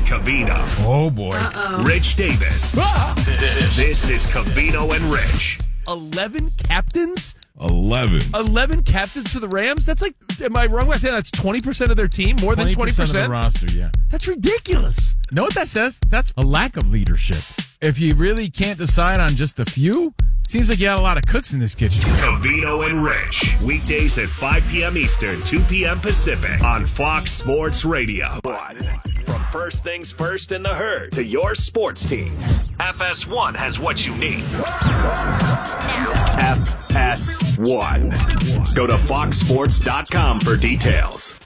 Covino. Oh, boy. Rich Davis. This is Covino and Rich. 11 captains? 11 captains for the Rams? That's like, am I wrong by saying that's 20% of their team? More than 20%? of the roster, yeah. That's ridiculous. Know what that says? That's a lack of leadership. If you really can't decide on just a few, seems like you got a lot of cooks in this kitchen. Covino and Rich. Weekdays at 5 p.m. Eastern, 2 p.m. Pacific on Fox Sports Radio. From first things first in the herd to your sports teams, FS1 has what you need. FS1. Go to foxsports.com for details.